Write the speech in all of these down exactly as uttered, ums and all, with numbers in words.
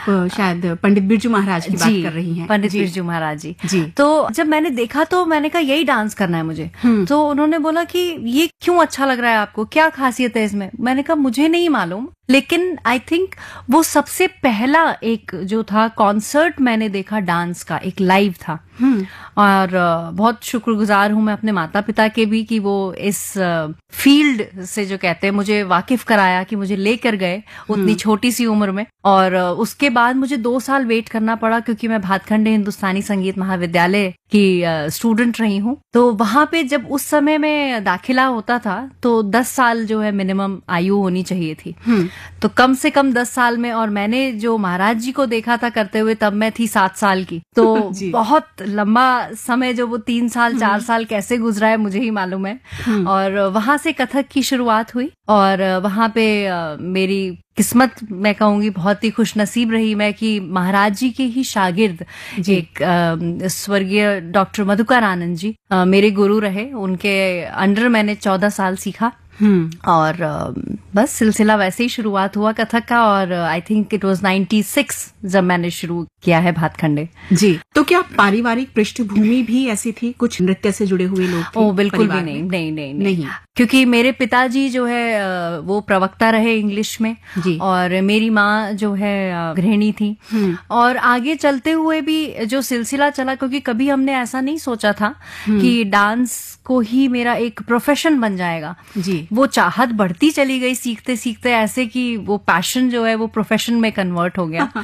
आप शायद पंडित बिरजू महाराज की बात कर रही हैं। पंडित बिरजू महाराज जी जी। तो जब मैंने देखा तो मैंने कहा यही डांस करना है मुझे। तो उन्होंने बोला कि ये क्यों अच्छा लग रहा है आपको, क्या खासियत है इसमें? मैंने कहा मुझे नहीं मालूम, लेकिन आई थिंक वो सबसे पहला एक जो था कॉन्सर्ट मैंने देखा डांस का, एक लाइव था। और बहुत शुक्रगुजार हूं मैं अपने माता पिता के भी कि वो इस फील्ड से जो कहते हैं मुझे वाकिफ कराया, कि मुझे लेकर गए उतनी छोटी सी उम्र में। और उसके बाद मुझे दो साल वेट करना पड़ा क्योंकि मैं भातखंडे हिंदुस्तानी संगीत महाविद्यालय की स्टूडेंट रही हूँ। तो वहां पे जब उस समय में दाखिला होता था तो दस साल जो है मिनिमम आयु होनी चाहिए थी। तो कम से कम दस साल में, और मैंने जो महाराज जी को देखा था करते हुए तब मैं थी सात साल की। तो बहुत लंबा समय जो वो तीन साल चार साल कैसे गुजरा है मुझे ही मालूम है। और वहां से कथक की शुरुआत हुई और वहां पे मेरी किस्मत मैं कहूंगी बहुत ही खुशनसीब रही मैं कि महाराज जी के ही शागिर्द एक स्वर्गीय डॉक्टर मधुकर आनंद जी आ, मेरे गुरु रहे। उनके अंडर मैंने चौदह साल सीखा और बस सिलसिला वैसे ही शुरुआत हुआ कथक का। और I think it was ninety six जब मैंने शुरू किया है भातखंडे जी। तो क्या पारिवारिक पृष्ठभूमि भी ऐसी थी, कुछ नृत्य से जुड़े हुए लोग थे? ओ बिल्कुल भी नहीं, नहीं नहीं नहीं नहीं क्योंकि मेरे पिताजी जो है वो प्रवक्ता रहे इंग्लिश में जी। और मेरी माँ जो है गृहिणी थी। और आगे चलते हुए भी जो सिलसिला चला, क्योंकि कभी हमने ऐसा नहीं सोचा था कि डांस को ही मेरा एक प्रोफेशन बन जाएगा जी। वो चाहत बढ़ती चली गई सीखते सीखते, ऐसे कि वो पैशन जो है वो प्रोफेशन में कन्वर्ट हो गया।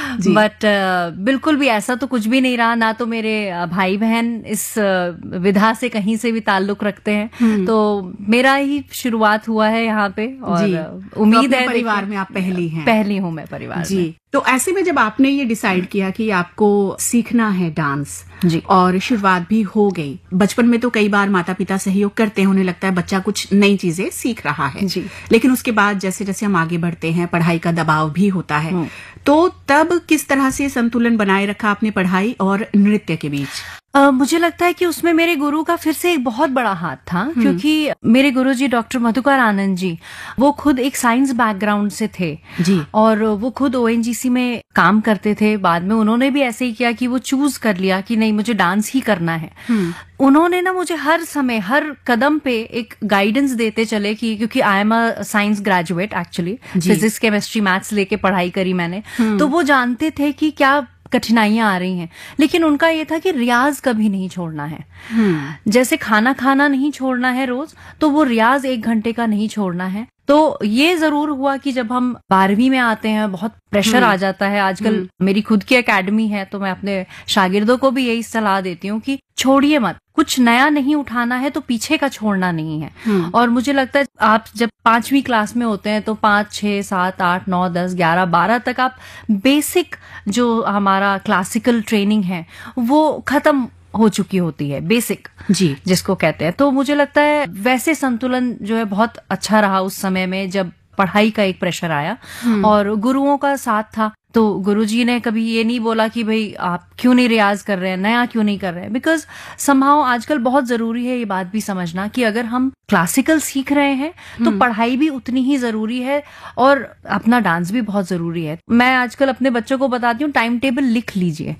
बट uh, बिल्कुल भी ऐसा तो कुछ भी नहीं रहा। ना तो मेरे भाई बहन इस uh, विधा से कहीं से भी ताल्लुक रखते हैं। तो मेरा ही शुरुआत हुआ है यहाँ पे। और उम्मीद है परिवार में आप पहली हैं। पहली हूँ मैं परिवार जी में। तो ऐसे में जब आपने ये डिसाइड किया कि आपको सीखना है डांस जी। और शुरुआत भी हो गई, बचपन में तो कई बार माता पिता सहयोग करते हैं, उन्हें लगता है बच्चा कुछ नई चीजें सीख रहा है जी। लेकिन उसके बाद जैसे जैसे हम आगे बढ़ते हैं पढ़ाई का दबाव भी होता है, तो तब किस तरह से संतुलन बनाए रखा आपने पढ़ाई और नृत्य के बीच? Uh, मुझे लगता है कि उसमें मेरे गुरु का फिर से एक बहुत बड़ा हाथ था, क्योंकि मेरे गुरु जी डॉक्टर मधुकर आनंद जी वो खुद एक साइंस बैकग्राउंड से थे जी। और वो खुद ओएनजीसी में काम करते थे। बाद में उन्होंने भी ऐसे ही किया कि वो चूज कर लिया कि नहीं मुझे डांस ही करना है। उन्होंने ना मुझे हर समय हर कदम पे एक गाइडेंस देते चले कि क्योंकि I am a science graduate actually, physics chemistry maths लेके पढ़ाई करी मैंने। तो वो जानते थे कि क्या कठिनाइयां आ रही हैं, लेकिन उनका ये था कि रियाज कभी नहीं छोड़ना है। जैसे खाना खाना नहीं छोड़ना है रोज, तो वो रियाज एक घंटे का नहीं छोड़ना है। तो ये जरूर हुआ कि जब हम बारहवीं में आते हैं बहुत प्रेशर आ जाता है। आजकल मेरी खुद की एकेडमी है, तो मैं अपने शागिर्दों को भी यही सलाह देती हूँ कि छोड़िए मत, कुछ नया नहीं उठाना है तो पीछे का छोड़ना नहीं है। और मुझे लगता है आप जब पांचवी क्लास में होते हैं तो पांच छह सात आठ नौ दस ग्यारह बारह तक आप बेसिक जो हमारा क्लासिकल ट्रेनिंग है वो खत्म हो चुकी होती है, बेसिक जी जिसको कहते हैं। तो मुझे लगता है वैसे संतुलन जो है बहुत अच्छा रहा उस समय में जब पढ़ाई का एक प्रेशर आया और गुरुओं का साथ था। तो गुरुजी ने कभी ये नहीं बोला कि भाई आप क्यों नहीं रियाज कर रहे हैं, नया क्यों नहीं कर रहे हैं। बिकॉज समहाउ आजकल बहुत जरूरी है ये बात भी समझना कि अगर हम क्लासिकल सीख रहे हैं तो पढ़ाई भी उतनी ही जरूरी है और अपना डांस भी बहुत जरूरी है। मैं आजकल अपने बच्चों को बताती हूँ टाइम टेबल लिख लीजिए।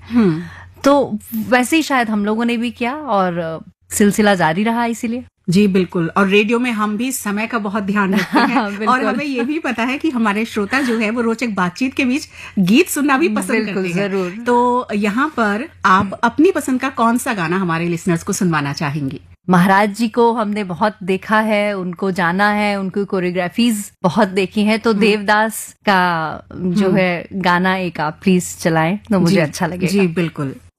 तो वैसे ही शायद हम लोगों ने भी किया और सिलसिला जारी रहा इसीलिए। जी बिल्कुल। और रेडियो में हम भी समय का बहुत ध्यान रखते हैं और हमें ये भी पता है कि हमारे श्रोता जो है वो रोचक बातचीत के बीच गीत सुनना भी पसंद करते हैं। जरूर। तो यहाँ पर आप अपनी पसंद का कौन सा गाना हमारे लिसनर्स को सुनवाना चाहेंगी? महाराज जी को हमने बहुत देखा है, उनको जाना है, उनकी कोरियोग्राफीज बहुत देखी है। तो देवदास का जो है गाना एक आप प्लीज चलाएं तो मुझे अच्छा लगेगा। जी बिल्कुल।